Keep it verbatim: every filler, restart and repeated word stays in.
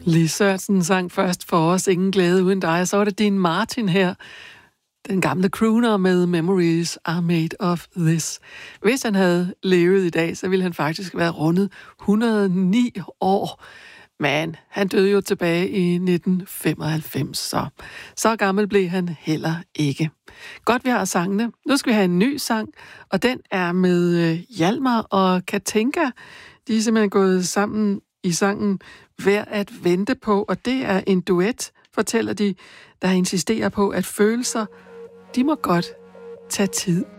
Lis Sørensen sang først for os Ingen glæde uden dig, så var det Dean Martin her, den gamle crooner med Memories are made of this. Hvis han havde levet i dag, så ville han faktisk være rundet et hundrede og ni år. Men han døde jo tilbage i nitten femoghalvfems, så så gammel blev han heller ikke. Godt, vi har sangene. Nu skal vi have en ny sang, og den er med Hjalmar og Katinka. De er simpelthen gået sammen i sangen Værd at vente på, og det er en duet, fortæller de, der insisterer på, at følelser, de må godt tage tid.